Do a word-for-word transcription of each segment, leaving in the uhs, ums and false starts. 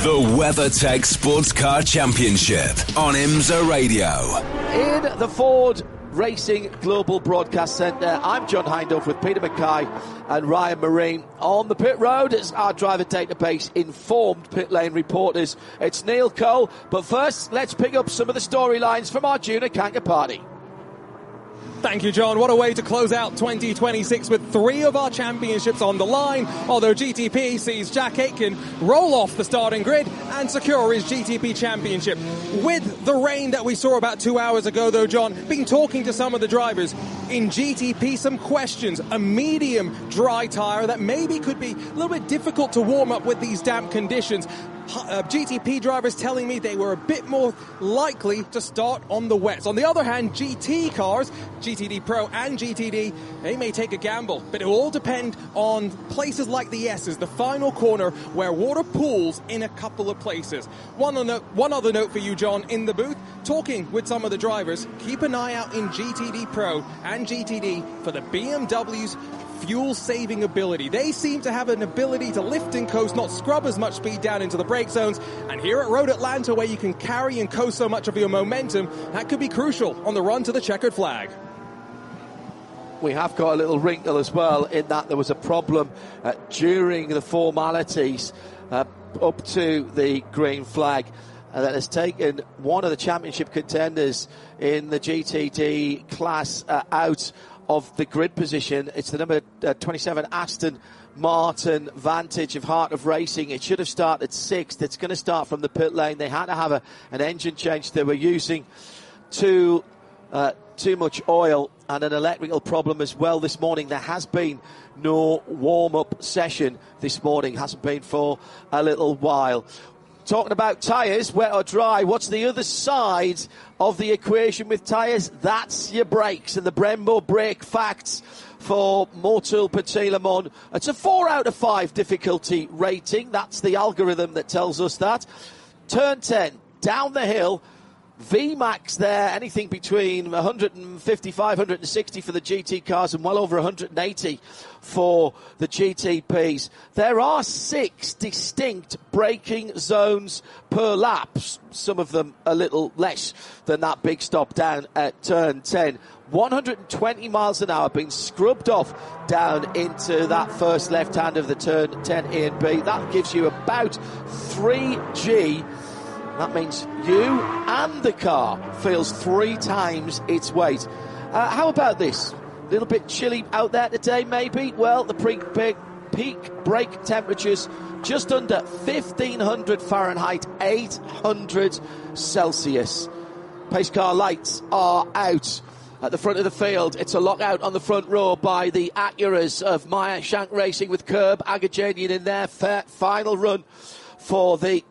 The WeatherTech Sports Car Championship on IMSA Radio. In the Ford Racing Global Broadcast Centre, I'm John Hindhaugh with Peter Mackay and Ryan Marine on the pit road as our driver database informed pit lane reporters. It's Neil Cole, but first let's pick up some of the storylines from Arjuna Kankapati. Thank you, John. What a way to close out twenty twenty-six with three of our championships on the line, although G T P sees Jack Aitken roll off the starting grid and secure his G T P championship. With the rain that we saw about two hours ago, though, John, been talking to some of the drivers in G T P, some questions. A medium dry tyre that maybe could be a little bit difficult to warm up with these damp conditions. Uh, G T P drivers telling me they were a bit more likely to start on the wets. On the other hand, G T cars, G T D Pro and G T D, they may take a gamble, but it will all depend on places like the S's, the final corner where water pools in a couple of places. One, on note, one other note for you, John, in the booth, talking with some of the drivers, keep an eye out in G T D Pro and G T D for the B M W's fuel-saving ability. They seem to have an ability to lift and coast, not scrub as much speed down into the brake zones. And here at Road Atlanta, where you can carry and coast so much of your momentum, that could be crucial on the run to the checkered flag. We have got a little wrinkle as well in that there was a problem uh, during the formalities uh, up to the green flag uh, that has taken one of the championship contenders in the G T D class uh, out of the grid position. It's the number uh, twenty-seven Aston Martin Vantage of Heart of Racing. It should have started sixth. It's going to start from the pit lane. They had to have a, an engine change. They were using too uh, too much oil and an electrical problem as well this morning. There has been no warm-up session this morning. Hasn't been for a little while. Talking about tyres, wet or dry, what's the other side of the equation with tyres? That's your brakes, and the Brembo brake facts for Motul Petit-Le-Mans. It's a four out of five difficulty rating. That's the algorithm that tells us that. Turn ten, down the hill, V MAX there, anything between one fifty-five, one sixty for the G T cars and well over one eighty for the G T Ps. There are six distinct braking zones per lap, some of them a little less than that big stop down at turn ten. one hundred twenty miles an hour being scrubbed off down into that first left hand of the turn ten A and B. That gives you about three G. That means you and the car feels three times its weight. Uh, how about this? A little bit chilly out there today, maybe? Well, the peak, peak, peak brake temperatures just under fifteen hundred Fahrenheit, eight hundred Celsius. Pace car lights are out at the front of the field. It's a lockout on the front row by the Acuras of Meyer Shank Racing with Curb Agajanian in their final run for the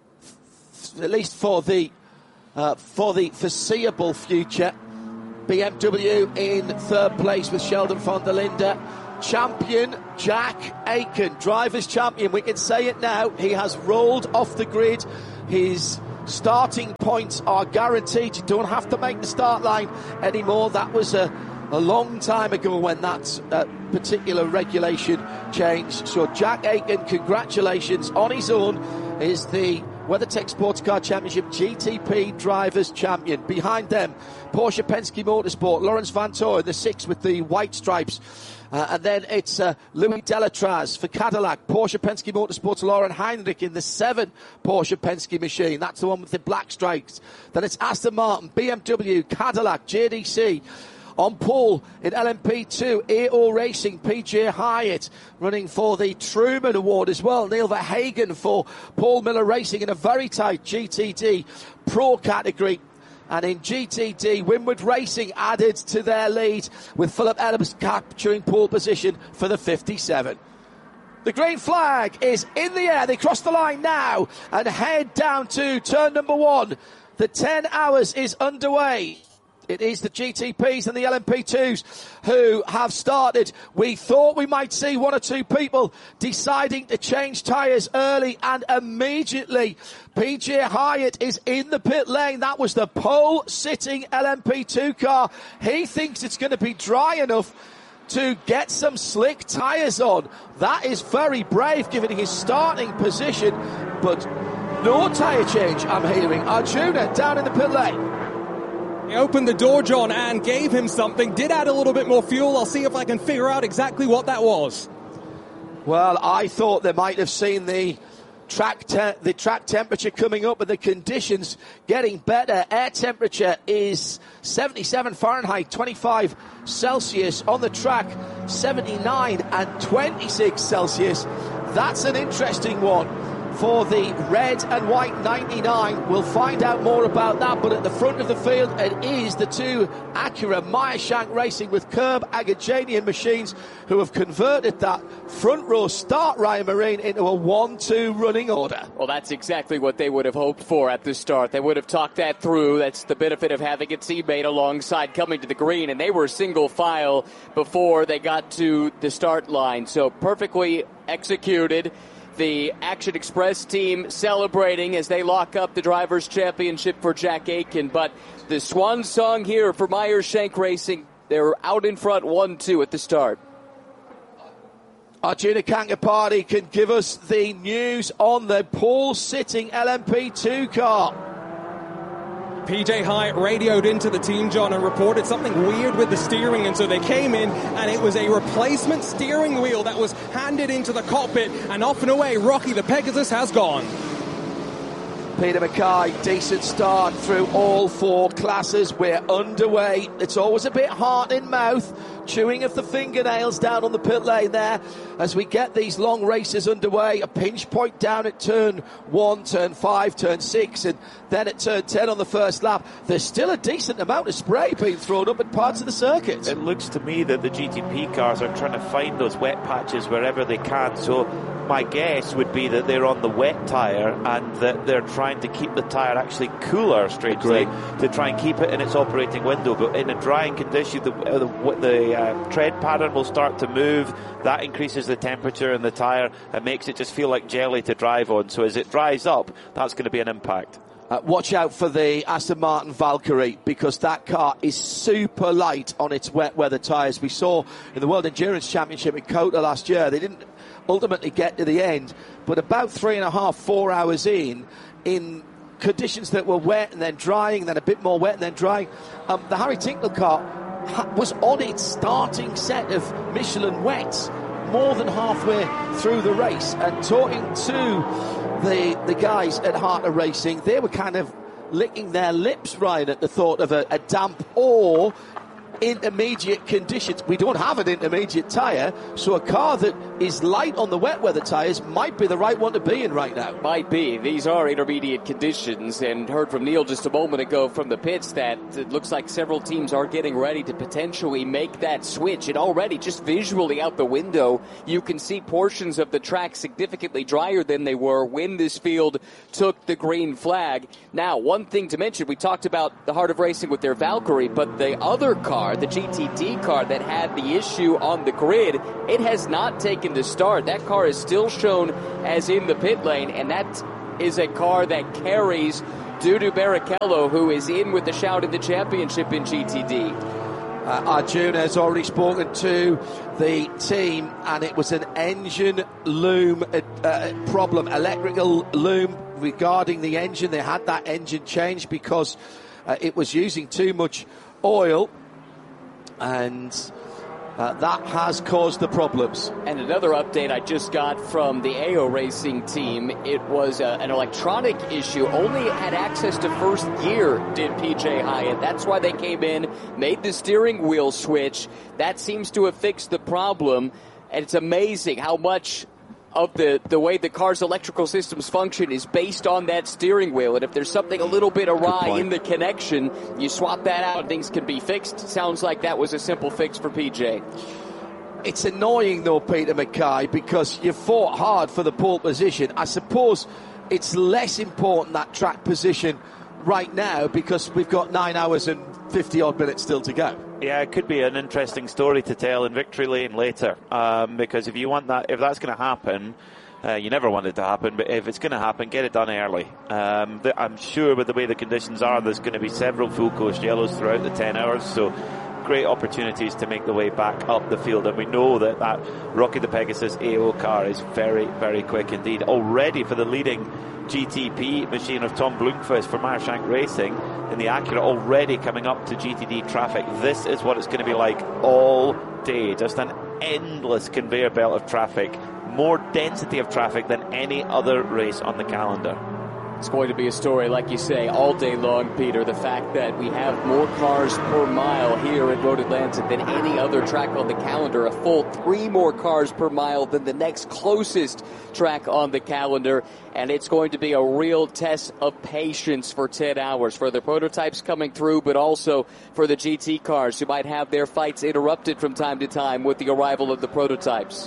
at least for the uh, for the foreseeable future. B M W in third place with Sheldon von der Linde. Champion Jack Aitken, driver's champion. We can say it now. He has rolled off the grid. His starting points are guaranteed. You don't have to make the start line anymore. That was a, a long time ago when that uh, particular regulation changed. So Jack Aitken, congratulations on his own, is the WeatherTech Sports Car Championship G T P Drivers Champion. Behind them, Porsche Penske Motorsport, Lawrence Vanthoor in the six with the white stripes. Uh, and then it's uh, Louis Delatraz for Cadillac, Porsche Penske Motorsport's Lauren Heinrich in the seven Porsche Penske machine. That's the one with the black stripes. Then it's Aston Martin, B M W, Cadillac, J D C. On pole in L M P two, A O Racing, P J Hyatt running for the Truman Award as well. Neil Verhagen for Paul Miller Racing in a very tight G T D Pro category. And in G T D, Winward Racing added to their lead with Philip Adams capturing pole position for the fifty-seven. The green flag is in the air. They cross the line now and head down to turn number one. The ten hours is underway. It is the G T Ps and the L M P twos who have started. We thought we might see one or two people deciding to change tyres early, and immediately P J Hyatt is in the pit lane. That was the pole-sitting L M P two car. He thinks it's going to be dry enough to get some slick tyres on. That is very brave given his starting position, but No tyre change, I'm hearing. Arjuna down in the pit lane. He opened the door, John, and gave him something. Did add a little bit more fuel. I'll see if I can figure out exactly what that was. Well, I thought they might have seen the track te- the track temperature coming up and the conditions getting better. Air temperature is seventy-seven Fahrenheit, twenty-five Celsius. On the track, seventy-nine and twenty-six Celsius. That's an interesting one for the red and white ninety-nine. We'll find out more about that, but at the front of the field, it is the two Acura Meyershank Racing with Curb Agajanian machines who have converted that front row start, Ryan Marine, into a one two running order. Well, that's exactly what they would have hoped for at the start. They would have talked that through. That's the benefit of having a teammate alongside coming to the green, and they were single file before they got to the start line. So perfectly executed. The Action Express team celebrating as they lock up the Drivers' Championship for Jack Aitken. But the swan song here for Meyershank Racing, they're out in front one two at the start. Arjuna Kankapati can give us the news on the pole-sitting L M P two car. P J Hyatt radioed into the team, John, and reported something weird with the steering, and so they came in, and it was a replacement steering wheel that was handed into the cockpit, and off and away, Rocky the Pegasus has gone. Peter Mackay, decent start through all four classes. We're underway. It's always a bit hard in mouth, chewing of the fingernails down on the pit lane there as we get these long races underway. A pinch point down at turn one, turn five, turn six, and then at turn ten on the first lap. There's still a decent amount of spray being thrown up at parts of the circuit. It looks to me that the G T P cars are trying to find those wet patches wherever they can. So my guess would be that they're on the wet tyre and that they're trying to keep the tyre actually cooler, strangely, to try and keep it in its operating window. But in a drying condition, the, the, the uh, tread pattern will start to move. That increases the temperature in the tyre and makes it just feel like jelly to drive on. So as it dries up, that's going to be an impact. Uh, watch out for the Aston Martin Valkyrie, because that car is super light on its wet weather tyres. We saw in the World Endurance Championship in Kota last year, they didn't ultimately get to the end, but about three and a half, four hours in, in conditions that were wet and then drying, then a bit more wet and then drying, um, the Harry Tinkler car ha- was on its starting set of Michelin wets more than halfway through the race. And talking to the the guys at Harter Racing, they were kind of licking their lips, Ryan, at the thought of a, a damp or intermediate conditions. We don't have an intermediate tyre, so a car that is light on the wet weather tyres might be the right one to be in right now. Might be. These are intermediate conditions, and heard from Neil just a moment ago from the pits that it looks like several teams are getting ready to potentially make that switch. And already, just visually out the window, you can see portions of the track significantly drier than they were when this field took the green flag. Now, one thing to mention, we talked about the Heart of Racing with their Valkyrie, but the other car, the G T D car that had the issue on the grid, it has not taken the start. That car is still shown as in the pit lane, and that is a car that carries Dudu Barrichello, who is in with the shout in the championship in G T D. Uh, Arjuna has already spoken to the team, and it was an engine loom uh, problem, electrical loom regarding the engine. They had that engine changed because uh, it was using too much oil, and uh, that has caused the problems. And another update I just got from the A O Racing team, it was uh, an electronic issue. Only had access to first gear, did P J Hyatt. That's why they came in, made the steering wheel switch. That seems to have fixed the problem. And it's amazing how much of the, the way the car's electrical systems function is based on that steering wheel. And if there's something a little bit awry in the connection, you swap that out and things can be fixed. Sounds like that was a simple fix for P J. It's annoying though, Peter Mackay, because you fought hard for the pole position. I suppose it's less important, that track position right now, because we've got nine hours and fifty odd minutes still to go. Yeah, it could be an interesting story to tell in Victory Lane later, um, because if you want that, if that's going to happen, uh, you never want it to happen, but if it's going to happen, get it done early. Um, the, I'm sure with the way the conditions are, there's going to be several full course yellows throughout the ten hours, so great opportunities to make the way back up the field, and we know that that Rocky the Pegasus A O car is very, very quick indeed. Already for the leading G T P machine of Tom Blomqvist for Meyershank Racing in the Acura, already coming up to G T D traffic. This is what it's going to be like all day. Just an endless conveyor belt of traffic, more density of traffic than any other race on the calendar. It's going to be a story, like you say, all day long, Peter. The fact that we have more cars per mile here at Road Atlantic than any other track on the calendar, a full three more cars per mile than the next closest track on the calendar, and it's going to be a real test of patience for ten hours for the prototypes coming through, but also for the G T cars who might have their fights interrupted from time to time with the arrival of the prototypes.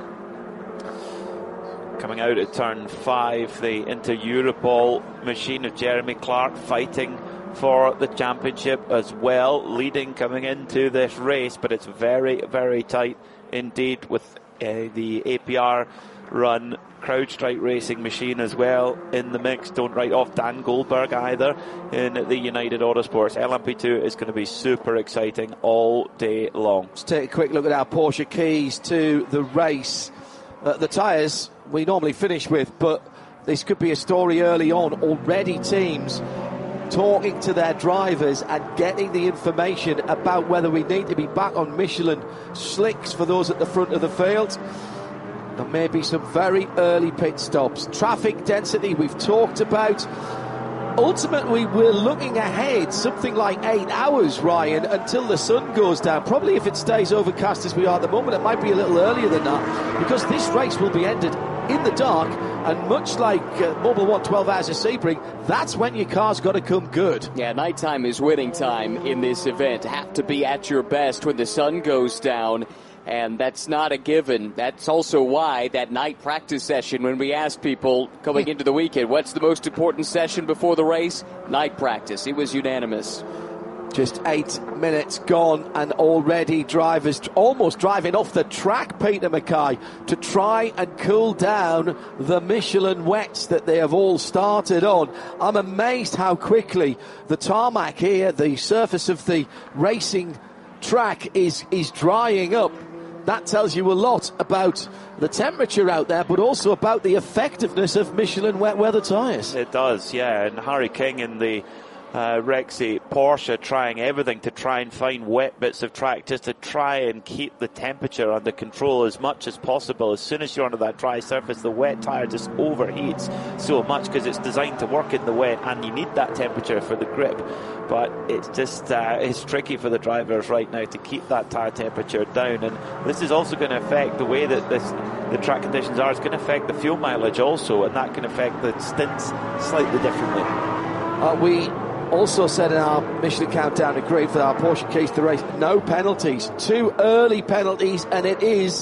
Coming out at turn five, the Inter Europol machine of Jeremy Clark fighting for the championship as well, leading coming into this race, but it's very, very tight indeed with uh, the A P R run CrowdStrike Racing machine as well in the mix. Don't write off Dan Goldberg either in the United Autosports. L M P two is going to be super exciting all day long. Let's take a quick look at our Porsche keys to the race. Uh, the tyres we normally finish with, but this could be a story early on. Already teams talking to their drivers and getting the information about whether we need to be back on Michelin slicks for those at the front of the field. There may be some very early pit stops. Traffic density we've talked about. Ultimately, we're looking ahead something like eight hours, Ryan, until the sun goes down. Probably if it stays overcast as we are at the moment, it might be a little earlier than that, because this race will be ended in the dark, and much like uh, Mobil one twelve hours of Sebring, that's when your car's got to come good. Yeah, nighttime is winning time in this event. Have to be at your best when the sun goes down, and that's not a given. That's also why that night practice session, when we asked people coming into the weekend, what's the most important session before the race? Night practice. It was unanimous. Just eight minutes gone, and already drivers almost driving off the track, Peter Mackay, to try and cool down the Michelin wets that they have all started on. I'm amazed how quickly the tarmac here, the surface of the racing track, is is drying up. That tells you a lot about the temperature out there, but also about the effectiveness of Michelin wet weather tyres. It does, yeah. And Harry King in the uh, Rexy Porsche trying everything to try and find wet bits of track, just to try and keep the temperature under control as much as possible. As soon as you're onto that dry surface, the wet tyre just overheats so much because it's designed to work in the wet, and you need that temperature for the grip. But it's just uh, it's tricky for the drivers right now to keep that tyre temperature down, and this is also going to affect the way that this the track conditions are. It's going to affect the fuel mileage also, and that can affect the stints slightly differently. Uh, we also said in our Michelin Countdown agreed for our Porsche keys to race, no penalties, two early penalties, and it is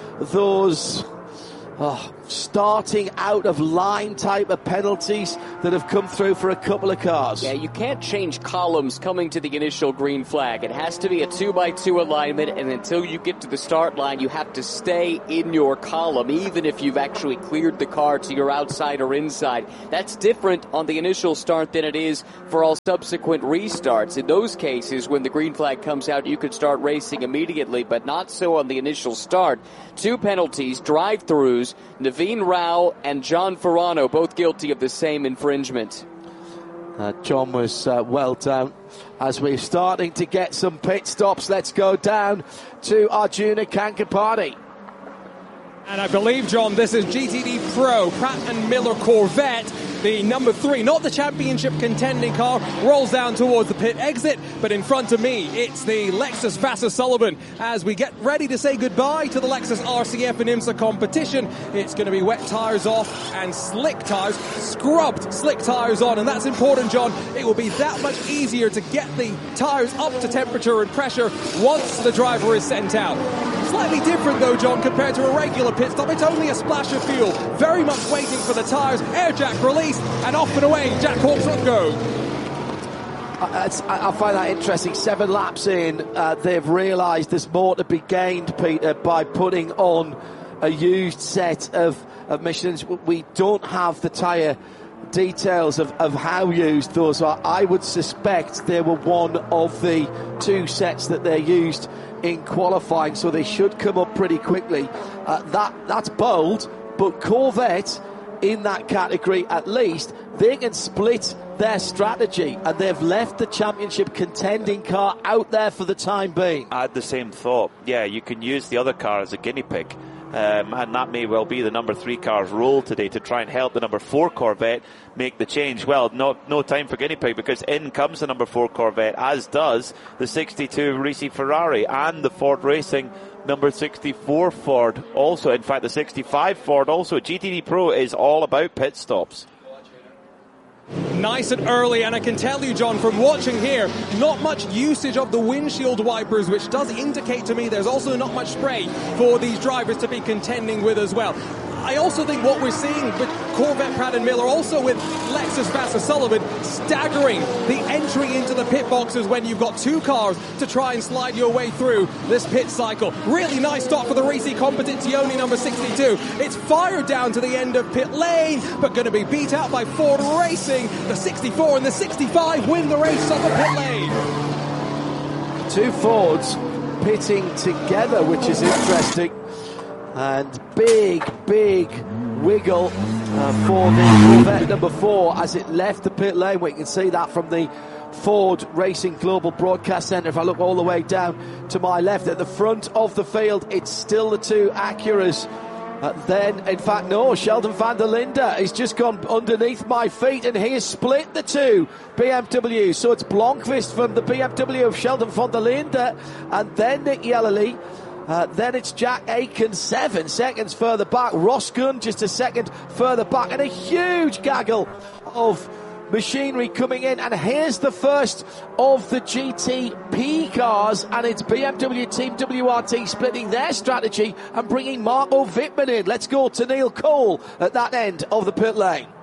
those oh, starting out of line type of penalties that have come through for a couple of cars. Yeah, you can't change columns coming to the initial green flag. It has to be a two by two alignment, and until you get to the start line, you have to stay in your column, even if you've actually cleared the car to your outside or inside. That's different on the initial start than it is for all subsequent restarts. In those cases, when the green flag comes out, you could start racing immediately, but not so on the initial start. Two penalties, drive-throughs. Naveen Rao and John Ferrano, both guilty of the same infringement. Uh, John was uh, well down. As we're starting to get some pit stops, let's go down to Arjuna Kankapati. And I believe, John, this is G T D Pro, Pratt and Miller Corvette. The number three, not the championship contending car, rolls down towards the pit exit, but in front of me, it's the Lexus Vassar Sullivan. As we get ready to say goodbye to the Lexus R C F and IMSA competition, it's going to be wet tyres off and slick tyres, scrubbed slick tyres on, and that's important, John. It will be that much easier to get the tyres up to temperature and pressure once the driver is sent out. Slightly different, though, John, compared to a regular pit stop. It's only a splash of fuel, very much waiting for the tyres, air jack release, and off and away Jack Hawksworth goes. I, I find that interesting. Seven laps in, uh, they've realised there's more to be gained, Peter, by putting on a used set of, of Michelins. We don't have the tyre details of, of how used those are. I would suspect they were one of the two sets that they used in qualifying, so they should come up pretty quickly. Uh, that that's bold, but Corvette in that category, at least, they can split their strategy, and they've left the championship contending car out there for the time being. I had the same thought. Yeah, you can use the other car as a guinea pig. Um, and that may well be the number three car's role today, to try and help the number four Corvette make the change. Well, no no time for guinea pig, because in comes the number four Corvette, as does the sixty-two Risi Ferrari and the Ford Racing number sixty-four Ford also. In fact, the sixty-five Ford also. G T D Pro is all about pit stops. Nice and early, and I can tell you, John, from watching here, not much usage of the windshield wipers, which does indicate to me there's also not much spray for these drivers to be contending with as well. I also think what we're seeing with Corvette Pratt and Miller, also with Lexus Vassar Sullivan, staggering the entry into the pit boxes when you've got two cars to try and slide your way through this pit cycle. Really nice stop for the Risi Competizione number sixty-two. It's fired down to the end of pit lane, but going to be beat out by Ford Racing. The sixty-four and the sixty-five win the race on the pit lane. Two Fords pitting together, which is interesting. And big, big wiggle uh, for the Corvette number four as it left the pit lane. We can see that from the Ford Racing Global Broadcast Centre. If I look all the way down to my left, at the front of the field, it's still the two Acuras. Uh, then, in fact, no, Sheldon van der Linde has just gone underneath my feet, and he has split the two B M Ws. So it's Blomqvist from the B M W of Sheldon van der Linde, and then Nick Yellerly. Uh, then it's Jack Aiken, seven seconds further back. Ross Gunn just a second further back, and a huge gaggle of machinery coming in. And here's the first of the G T P cars, and it's B M W Team W R T splitting their strategy and bringing Marco Wittmann in. Let's go to Neil Cole at that end of the pit lane.